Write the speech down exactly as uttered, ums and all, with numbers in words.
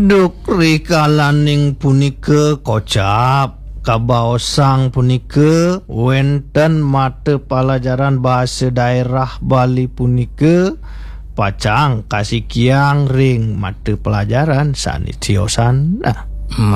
Duk rikalaning punika kocap kabaosang punika wenten mata pelajaran bahasa daerah Bali punika pacang kasikiang ring mata pelajaran sanitiosan. Nah,